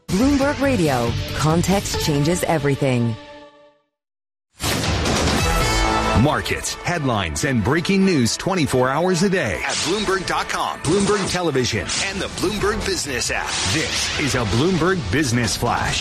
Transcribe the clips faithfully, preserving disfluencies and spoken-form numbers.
Bloomberg Radio. Context changes everything. Markets, headlines, and breaking news twenty-four hours a day at Bloomberg dot com, Bloomberg Television, and the Bloomberg Business app. This is a Bloomberg Business Flash.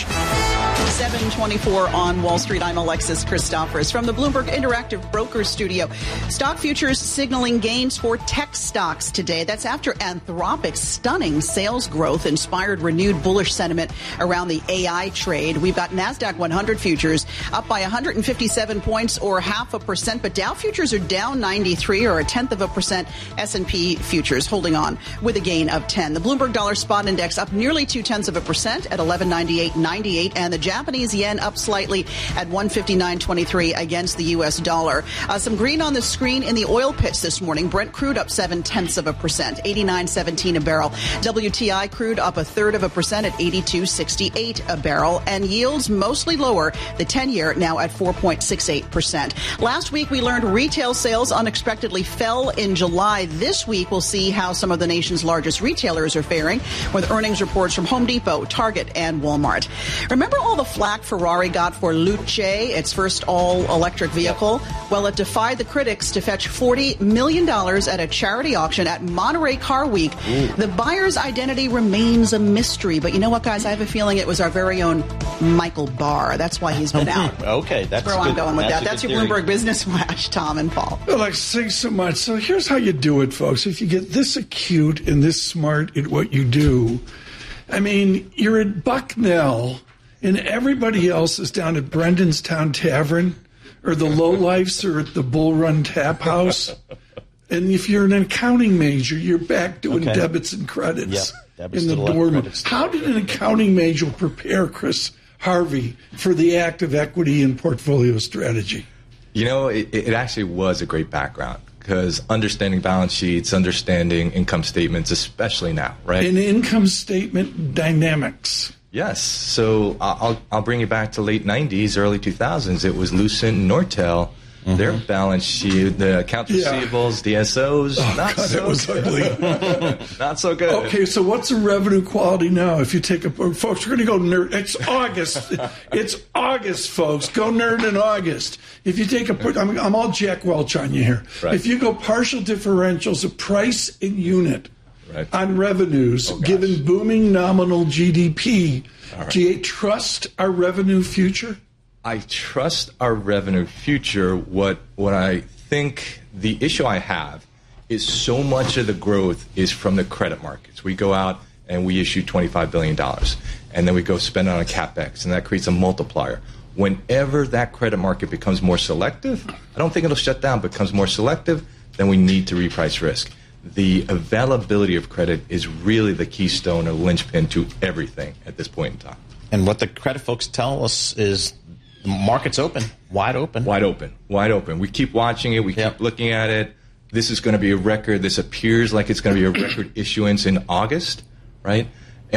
seven twenty-four on Wall Street. I'm Alexis Christoforous from the Bloomberg Interactive Brokers Studio. Stock futures signaling gains for tech stocks today. That's after Anthropic's stunning sales growth inspired renewed bullish sentiment around the A I trade. We've got NASDAQ one hundred futures up by one hundred fifty-seven points or half a percent. But Dow futures are down ninety-three or a tenth of a percent. S and P futures holding on with a gain of ten. The Bloomberg Dollar Spot Index up nearly two tenths of a percent at eleven ninety-eight ninety-eight, and the Japanese yen up slightly at one fifty-nine twenty-three against the U S dollar. Uh, some green on the screen in the oil pits this morning. Brent crude up seven tenths of a percent, eighty-nine seventeen a barrel. W T I crude up a third of a percent at eighty-two sixty-eight a barrel, and yields mostly lower. The ten-year now at four point six eight percent. Last week we learned retail sales unexpectedly fell in July. This week we'll see how some of the nation's largest retailers are faring with earnings reports from Home Depot, Target, and Walmart. Remember all the flack Ferrari got for Luce, its first all-electric vehicle? Well, it defied the critics to fetch forty million dollars at a charity auction at Monterey Car Week. Ooh. The buyer's identity remains a mystery. But you know what, guys? I have a feeling it was our very own Michael Barr. That's why he's been out. Okay, that's, that's where good, I'm going with that's that. That's your theory. Bloomberg Business Flash, Tom and Paul. Alex, thanks so much. So here's how you do it, folks. If you get this acute and this smart at what you do, I mean, you're at Bucknell, and everybody else is down at Brendan's Town Tavern, or the Lowlifes are at the Bull Run Tap House. And if you're an accounting major, you're back doing okay. debits and credits yep. debits in the dorm. How did an accounting major prepare Chris Harvey for the active equity and portfolio strategy? You know, it, it actually was a great background because understanding balance sheets, understanding income statements, especially now, right? And income statement dynamics. Yes. So I'll I'll bring you back to late nineties, early two thousands. It was Lucent and Nortel. Mm-hmm. Their balance sheet, the accounts yeah. receivables, D S Os, oh, not God, so that was good. ugly. Not so good. Okay, so what's the revenue quality now? If you take a folks, we're going to go nerd. It's August. It's August, folks. Go nerd in August. If you take a, I'm, I'm all Jack Welch on you here. Right. If you go partial differentials of price and unit right. on revenues, oh, given booming nominal G D P, right. do you trust our revenue future? I trust our revenue future. What what I think the issue I have is so much of the growth is from the credit markets. We go out and we issue twenty-five billion dollars, and then we go spend it on a CapEx, and that creates a multiplier. Whenever that credit market becomes more selective, I don't think it'll shut down, becomes more selective, then we need to reprice risk. The availability of credit is really the keystone or linchpin to everything at this point in time. And what the credit folks tell us is the market's open, wide open. Wide open, wide open. We keep watching it. We yep. keep looking at it. This is going to be a record. This appears like it's going to be a record issuance in August, right?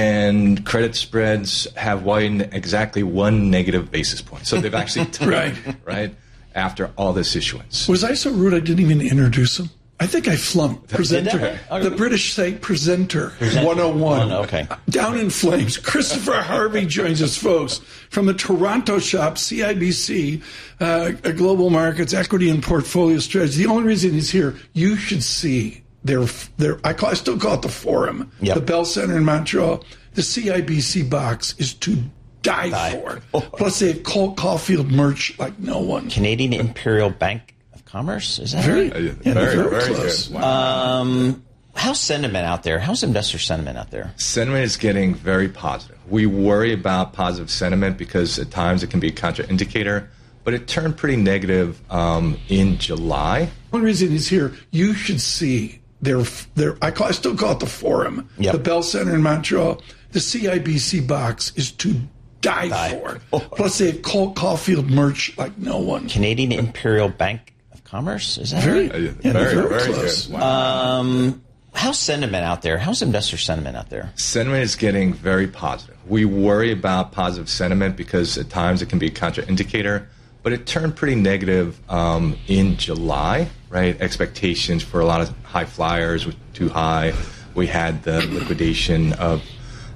And credit spreads have widened exactly one negative basis point. So they've actually done right. right, after all this issuance. Was I so rude I didn't even introduce him? I think I flunked. Presenter. Oh, the British say presenter, presenter. one oh one. Oh, okay. Down in flames. Christopher Harvey joins us, folks, from the Toronto shop, C I B C, uh, Global Markets, Equity and Portfolio Strategy. The only reason he's here, you should see their, their I, call, I still call it the Forum, yep. the Bell Center in Montreal. The C I B C box is to die, die. for. Oh. Plus, they have Cole Caulfield merch like no one. Canadian Imperial Bank Commerce, is that very, right? Yeah, very, very, very close. Good. Wow. Um, how's sentiment out there? How's investor sentiment out there? Sentiment is getting very positive. We worry about positive sentiment because at times it can be a contraindicator, but it turned pretty negative um, in July. One reason he's here, you should see their, their I, call, I still call it the Forum, yep. the Bell Center in Montreal. The C I B C box is to die, die. for. Oh. Plus, they have Cole Caulfield merch like no one. Canadian Imperial Bank Commerce, is that very, right? Yeah, very, very, very close. Good. Wow. Um, how's sentiment out there? How's investor sentiment out there? Sentiment is getting very positive. We worry about positive sentiment because at times it can be a contraindicator, but it turned pretty negative um, in July, right? Expectations for a lot of high flyers were too high. We had the liquidation of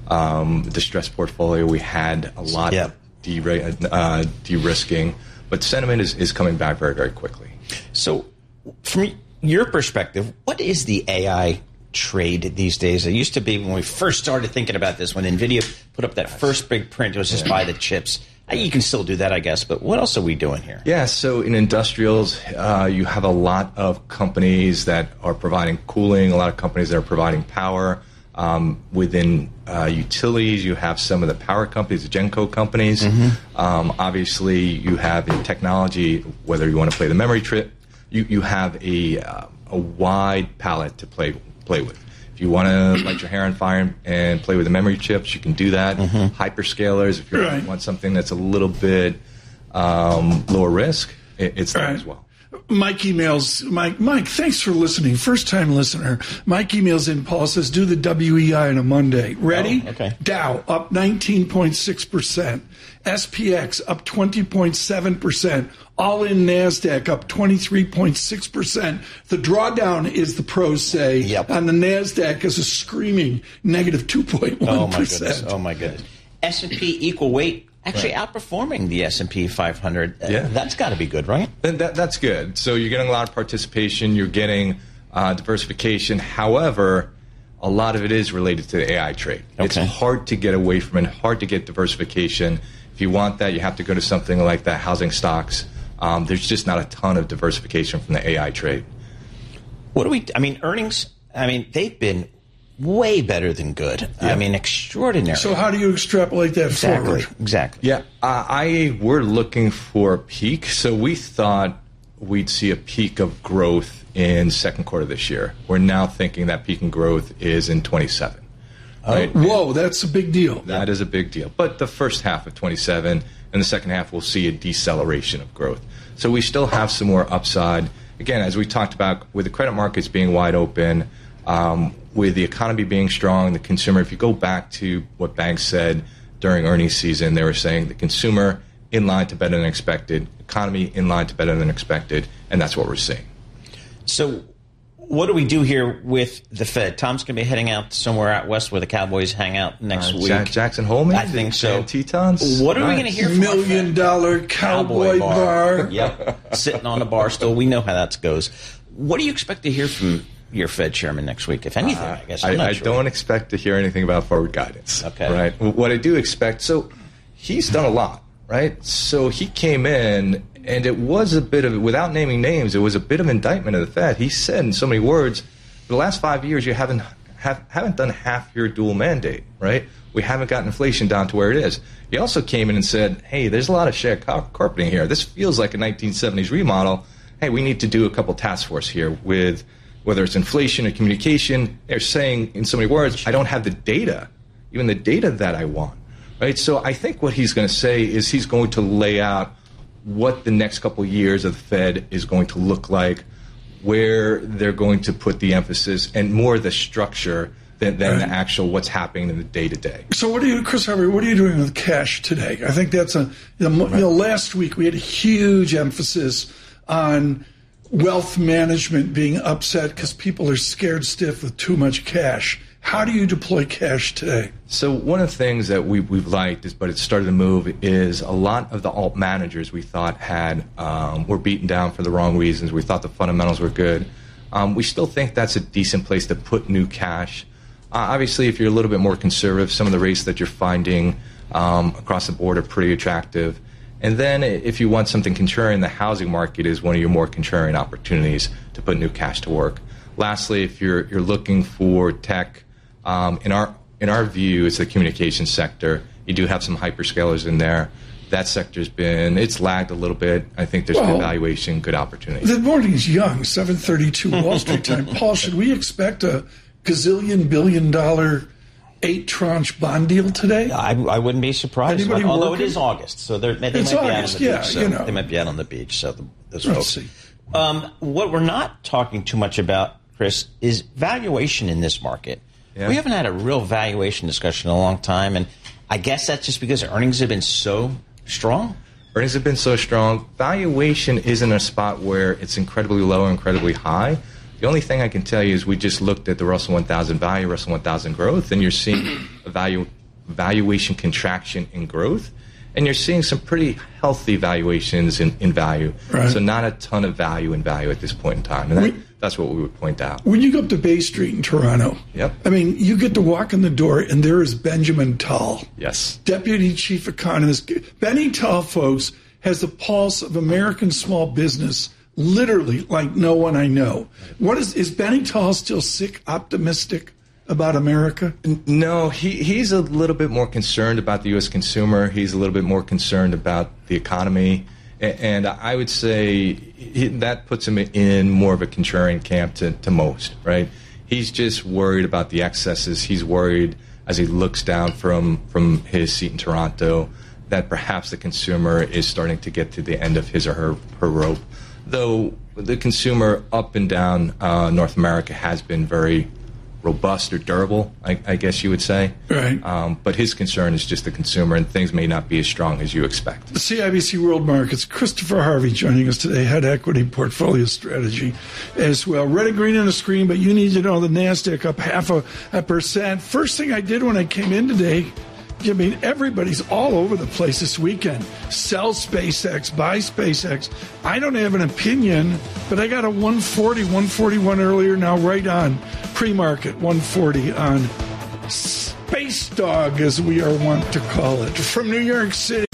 um, distressed portfolio. We had a lot Yep. of de- uh, de-risking, but sentiment is, is coming back very, very quickly. So, from your perspective, what is the A I trade these days? It used to be when we first started thinking about this, when NVIDIA put up that first big print, it was just buy the chips. You can still do that, I guess, but what else are we doing here? Yeah, so in industrials, uh, you have a lot of companies that are providing cooling, a lot of companies that are providing power. Um, within uh, utilities, you have some of the power companies, the Genco companies. Mm-hmm. Um, obviously, you have in technology, whether you want to play the memory chip, you, you have a, uh, a wide palette to play play with. If you want to light your hair on fire and play with the memory chips, you can do that. Mm-hmm. Hyperscalers, if you right. want something that's a little bit um, lower risk, it, it's there right. as well. Mike emails, Mike, Mike, thanks for listening. First time listener. Mike emails in, Paul says, do the W E I on a Monday. Ready? Oh, okay. Dow up nineteen point six percent. S P X up twenty point seven percent. All in NASDAQ up twenty-three point six percent. The drawdown is, the pros say, yep. on the NASDAQ is a screaming negative two point one percent. Oh, my goodness. Oh, my goodness. S and P equal weight. Actually right. outperforming the S and P five hundred. Uh, yeah. That's got to be good, right? That, that's good. So you're getting a lot of participation. You're getting uh, diversification. However, a lot of it is related to the A I trade. Okay. It's hard to get away from it, hard to get diversification. If you want that, you have to go to something like the housing stocks. Um, there's just not a ton of diversification from the A I trade. What do we – I mean, earnings, I mean, they've been – way better than good. Yeah. I mean, extraordinary. So how do you extrapolate that exactly. forward? Yeah, Exactly. uh, I we're looking for a peak. So we thought we'd see a peak of growth in second quarter this year. We're now thinking that peak in growth is in twenty-seven. Right? Oh, whoa, that's a big deal. That is a big deal. But the first half of twenty-seven and the second half, we'll see a deceleration of growth. So we still have some more upside. Again, as we talked about, with the credit markets being wide open, um, with the economy being strong, the consumer, if you go back to what banks said during earnings season, they were saying the consumer in line to better than expected, economy in line to better than expected, and that's what we're seeing. So what do we do here with the Fed? Tom's going to be heading out somewhere out west where the Cowboys hang out next uh, week. Jack, Jackson Hole, maybe? I think so. Tetons? What are nice. we going to hear from Million dollar cowboy, cowboy bar. bar. Yep, sitting on a bar stool. We know how that goes. What do you expect to hear from your Fed chairman next week, if anything? Uh, I guess I'm I'm I, not I sure. don't expect to hear anything about forward guidance. Okay. Right. What I do expect, so he's done a lot, right? So he came in, and it was a bit of, without naming names, it was a bit of indictment of the Fed. He said in so many words, for the last five years, you haven't have, haven't done half your dual mandate, right? We haven't gotten inflation down to where it is. He also came in and said, hey, there's a lot of shared car- carpeting here. This feels like a nineteen seventies remodel. Hey, we need to do a couple task force here with whether it's inflation or communication. They're saying in so many words, I don't have the data, even the data that I want, right? So I think what he's going to say is he's going to lay out what the next couple of years of the Fed is going to look like, where they're going to put the emphasis, and more the structure than, than right. the actual what's happening in the day-to-day. So what are you, Chris Harvey, what are you doing with cash today? I think that's a, you know, you know last week we had a huge emphasis on wealth management being upset because people are scared stiff with too much cash. How do you deploy cash today? So one of the things that we, we've liked, is, but it's started to move, is a lot of the alt managers we thought had um, were beaten down for the wrong reasons. We thought the fundamentals were good. Um, we still think that's a decent place to put new cash. Uh, obviously, if you're a little bit more conservative, some of the rates that you're finding um, across the board are pretty attractive. And then if you want something contrarian, the housing market is one of your more contrarian opportunities to put new cash to work. Lastly, if you're you're looking for tech, um, in our in our view, it's the communications sector. You do have some hyperscalers in there. That sector's been, it's lagged a little bit. I think there's well, good valuation, good opportunity. The morning's young, seven thirty-two Wall Street time. Paul, should we expect a gazillion billion dollar eight tranche bond deal today? I, I wouldn't be surprised. Anybody Although working? it is August, so they might it's be August, out on the yeah, beach. So you know. They might be out on the beach. So the, those Let's folks. see. Um, what we're not talking too much about, Chris, is valuation in this market. Yeah. We haven't had a real valuation discussion in a long time, and I guess that's just because earnings have been so strong. Earnings have been so strong. Valuation isn't a spot where it's incredibly low or incredibly high. The only thing I can tell you is we just looked at the Russell one thousand value, Russell one thousand growth, and you're seeing a value valuation contraction in growth, and you're seeing some pretty healthy valuations in, in value. Right. So not a ton of value in value at this point in time. And that, we, that's what we would point out. When you go up to Bay Street in Toronto, yep. I mean, you get to walk in the door, and there is Benjamin Tal. Yes. Deputy Chief Economist. Benny Tal, folks, has the pulse of American small business, literally like no one I know. What is, is Benny Tal still sick, optimistic about America? No, he, he's a little bit more concerned about the U S consumer. He's a little bit more concerned about the economy. And I would say he, that puts him in more of a contrarian camp to, to most, right? He's just worried about the excesses. He's worried as he looks down from, from his seat in Toronto that perhaps the consumer is starting to get to the end of his or her, her rope. Though the consumer up and down uh, North America has been very robust or durable, I, I guess you would say. Right. Um, but his concern is just the consumer, and things may not be as strong as you expect. The C I B C World Markets, Christopher Harvey joining us today, head equity portfolio strategy as well. Red and green on the screen, but you need to know the NASDAQ up half a, a percent. First thing I did when I came in today, I mean, everybody's all over the place this weekend. Sell SpaceX, buy SpaceX. I don't have an opinion, but I got a one forty, one forty-one earlier, now right on pre-market, one forty on Space Dog, as we are wont to call it. From New York City.